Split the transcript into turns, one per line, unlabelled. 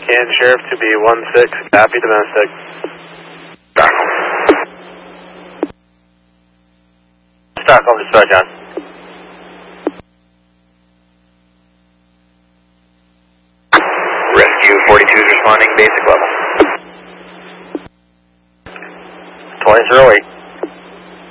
And Sheriff to be 16, copy domestic.
Stockholm to Star John.
Rescue 42 is responding, basic level.
2008.